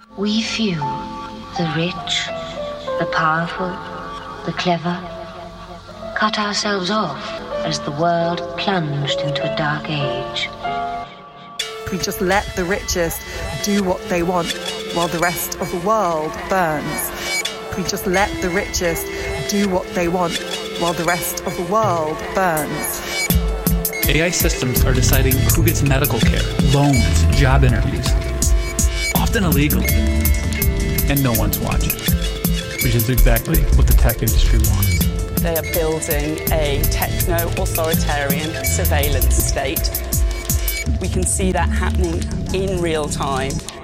We few, the rich, the powerful, the clever, cut ourselves off as the world plunged into a dark age. We just let the richest do what they want while the rest of the world burns. We just let the richest do what they want while the rest of the world burns. AI systems are deciding who gets medical care, loans, job interviews, often illegally, and no one's watching, which is exactly what the tech industry wants. They are building a techno-authoritarian surveillance state. We can see that happening in real time.